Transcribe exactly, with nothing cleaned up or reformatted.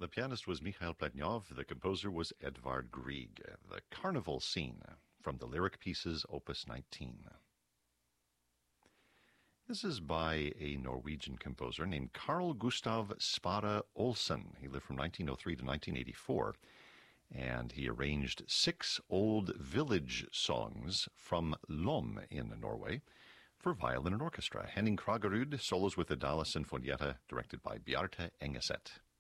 The pianist was Mikhail Pletnyov. The composer was Edvard Grieg. The Carnival Scene from the lyric pieces, Opus nineteen. This is by a Norwegian composer named Carl Gustav Spara Olsen. He lived from nineteen oh three to nineteen eighty-four, and he arranged six old village songs from Lom in Norway for violin and orchestra. Henning Kragerud solos with the Dala Sinfonietta, directed by Bjarte Engeset.